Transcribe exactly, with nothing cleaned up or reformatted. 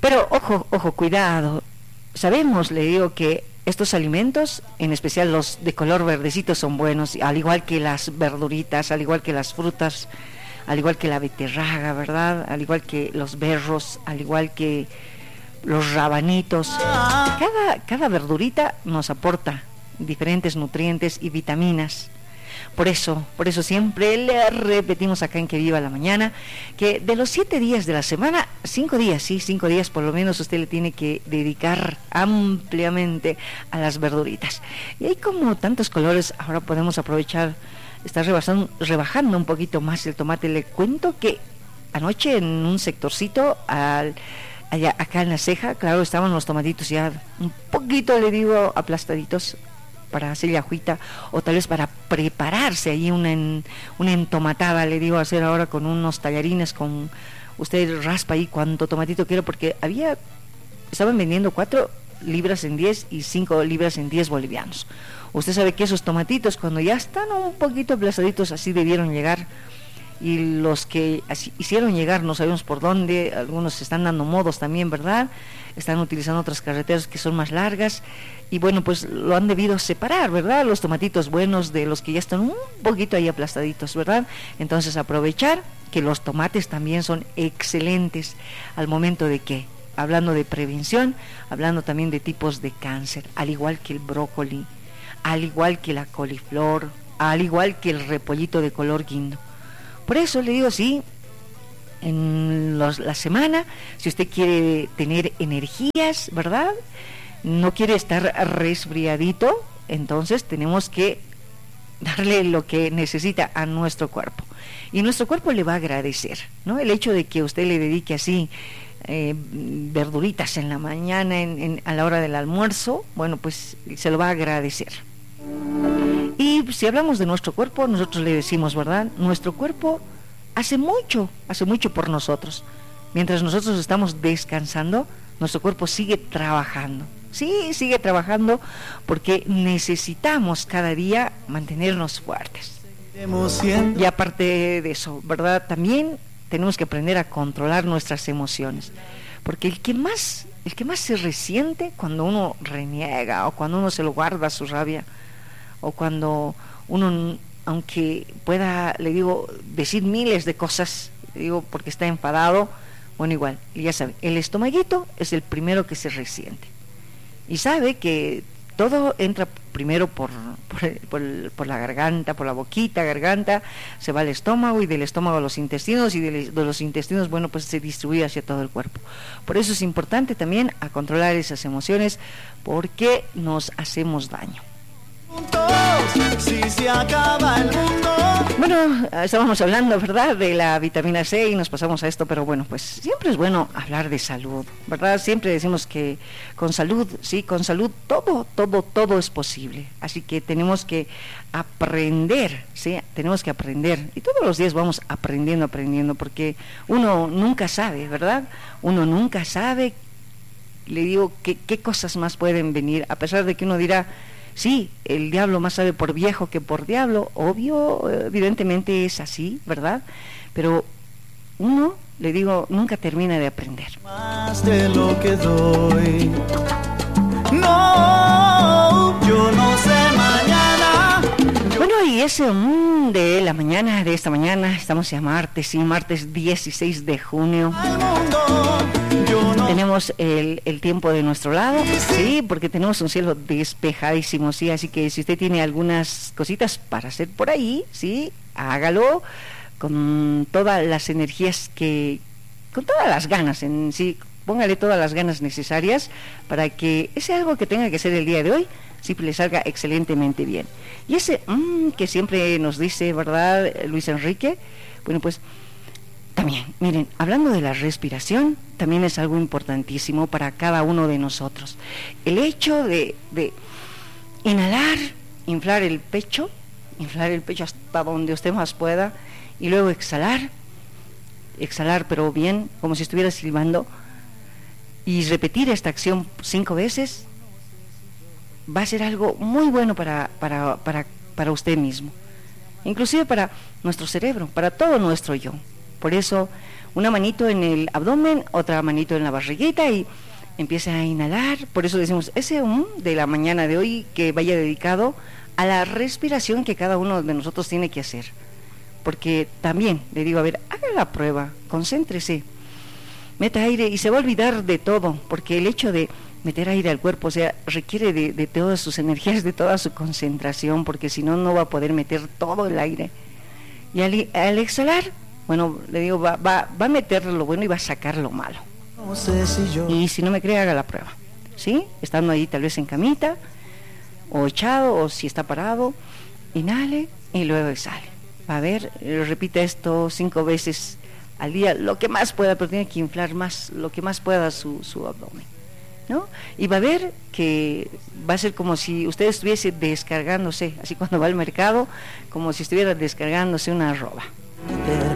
Pero ojo, ojo, cuidado. Sabemos, le digo, que estos alimentos, en especial los de color verdecito, son buenos, al igual que las verduritas, al igual que las frutas, al igual que la beterraga, ¿verdad? Al igual que los berros, al igual que los rabanitos. Cada, cada verdurita nos aporta diferentes nutrientes y vitaminas. Por eso, por eso siempre le repetimos acá en Que Viva la Mañana, que de los siete días de la semana, cinco días, sí, cinco días por lo menos usted le tiene que dedicar ampliamente a las verduritas. Y hay como tantos colores, ahora podemos aprovechar, está rebasando, rebajando un poquito más el tomate. Le cuento que anoche en un sectorcito, al, allá, acá en la ceja, claro, estaban los tomatitos ya un poquito, le digo, aplastaditos, para hacer la agüita, o tal vez para prepararse ahí una, en, una entomatada, le digo, hacer ahora con unos tallarines, con usted raspa ahí cuánto tomatito quiere, porque había, estaban vendiendo cuatro libras en diez y cinco libras en diez bolivianos. Usted sabe que esos tomatitos, cuando ya están un poquito aplastaditos, así debieron llegar, y los que así hicieron llegar, no sabemos por dónde, algunos se están dando modos también, ¿verdad? Están utilizando otras carreteras que son más largas, y bueno, pues lo han debido separar, ¿verdad? Los tomatitos buenos de los que ya están un poquito ahí aplastaditos, ¿verdad? Entonces aprovechar que los tomates también son excelentes al momento de que, hablando de prevención, hablando también de tipos de cáncer, al igual que el brócoli, al igual que la coliflor, al igual que el repollito de color guindo. Por eso le digo, sí, en los, la semana, si usted quiere tener energías, ¿verdad?, no quiere estar resfriadito, entonces tenemos que darle lo que necesita a nuestro cuerpo, y nuestro cuerpo le va a agradecer, ¿no? El hecho de que usted le dedique así eh, verduritas en la mañana, en, en, a la hora del almuerzo, bueno, pues se lo va a agradecer. Y si hablamos de nuestro cuerpo, nosotros le decimos, ¿verdad?, nuestro cuerpo hace mucho, hace mucho por nosotros. Mientras nosotros estamos descansando, nuestro cuerpo sigue trabajando. Sí, sigue trabajando, porque necesitamos cada día mantenernos fuertes. Y aparte de eso, ¿verdad?, también tenemos que aprender a controlar nuestras emociones, porque el que más, el que más se resiente cuando uno reniega, o cuando uno se lo guarda su rabia, o cuando uno, aunque pueda, le digo, decir miles de cosas, le digo, porque está enfadado, bueno, igual, ya sabe, el estomaguito es el primero que se resiente. Y sabe que todo entra primero por, por, por, por la garganta, por la boquita, garganta, se va al estómago, y del estómago a los intestinos, y de, de los intestinos, bueno, pues se distribuye hacia todo el cuerpo. Por eso es importante también a controlar esas emociones, porque nos hacemos daño. Si se acaba el mundo. Bueno, estábamos hablando, ¿verdad?, de la vitamina C, y nos pasamos a esto, pero bueno, pues siempre es bueno hablar de salud, ¿verdad? Siempre decimos que con salud, sí, con salud todo, todo, todo es posible. Así que tenemos que aprender, sí, tenemos que aprender, y todos los días vamos aprendiendo, aprendiendo, porque uno nunca sabe, ¿verdad? Uno nunca sabe, le digo, qué, qué cosas más pueden venir, a pesar de que uno dirá, sí, el diablo más sabe por viejo que por diablo, obvio, evidentemente es así, ¿verdad? Pero uno, le digo, nunca termina de aprender. Más de lo que doy. No, yo no sé mañana. Yo... Bueno, y ese mm, de la mañana, de esta mañana, estamos ya martes, sí, martes dieciséis de junio. Al mundo. No. Tenemos el, el tiempo de nuestro lado, sí, porque tenemos un cielo despejadísimo, sí, así que si usted tiene algunas cositas para hacer por ahí, sí, hágalo con todas las energías que, con todas las ganas, en sí, póngale todas las ganas necesarias para que ese algo que tenga que hacer el día de hoy, sí, le salga excelentemente bien. Y ese mmm, que siempre nos dice, ¿verdad?, Luis Enrique, bueno, pues también, miren, hablando de la respiración, también es algo importantísimo para cada uno de nosotros. El hecho de, de inhalar, inflar el pecho, inflar el pecho hasta donde usted más pueda, y luego exhalar, exhalar pero bien, como si estuviera silbando, y repetir esta acción cinco veces, va a ser algo muy bueno para, para, para, para usted mismo, inclusive para nuestro cerebro, para todo nuestro yo. Por eso, una manito en el abdomen, otra manito en la barriguita y empiece a inhalar. Por eso decimos ese um de la mañana de hoy que vaya dedicado a la respiración que cada uno de nosotros tiene que hacer. Porque también le digo, a ver, haga la prueba, concéntrese, meta aire y se va a olvidar de todo, porque el hecho de meter aire al cuerpo, o sea, requiere de, de todas sus energías, de toda su concentración, porque si no, no va a poder meter todo el aire. Y al, al exhalar, bueno, le digo, va, va, va a meter lo bueno y va a sacar lo malo. No sé si yo... Y si no me cree, haga la prueba, ¿sí? Estando ahí tal vez en camita, o echado, o si está parado, inhale y luego exhale. A ver, repita esto cinco veces al día, lo que más pueda, pero tiene que inflar más, lo que más pueda su, su abdomen, ¿no? Y va a ver que va a ser como si usted estuviese descargándose, así cuando va al mercado, como si estuviera descargándose una arroba.